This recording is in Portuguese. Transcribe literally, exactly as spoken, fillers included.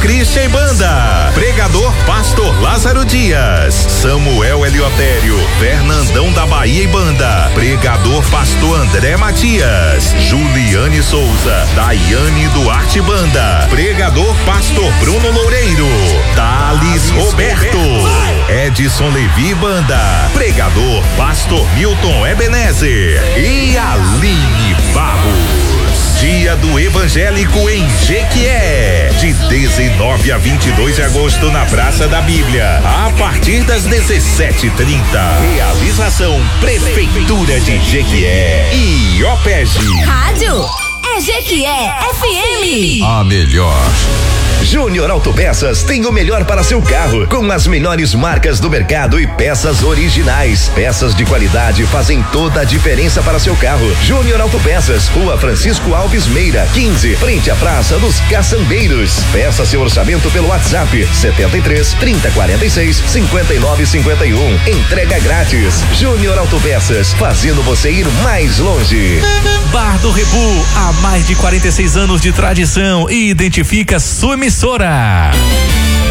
Christian e Banda. Pregador Pastor Lázaro Dias. Samuel Eliotério. Fernandão da Bahia e Banda. Pregador Pastor André Matias. Juliane Souza. Daiane Duarte Banda. Pregador Pastor Bruno Loureiro. Thales Roberto. Edson Levi Banda. Pregador Pastor Milton Ebenezer e Aline Barros. Dia do Evangélico em Jequié, de dezenove a vinte e dois de agosto na Praça da Bíblia, a partir das dezessete e trinta. Realização Prefeitura de Jequié e OPEG. Rádio é Jequié F M. A melhor. Júnior Autopeças tem o melhor para seu carro, com as melhores marcas do mercado e peças originais. Peças de qualidade fazem toda a diferença para seu carro. Júnior Autopeças, Rua Francisco Alves Meira, quinze, frente à Praça dos Caçambeiros. Peça seu orçamento pelo WhatsApp setenta e três, trinta, quarenta e seis, cinquenta e nove, cinquenta e um. Entrega grátis. Júnior Autopeças, fazendo você ir mais longe. Bar do Rebu, há mais de quarenta e seis anos de tradição e identifica sua emissora.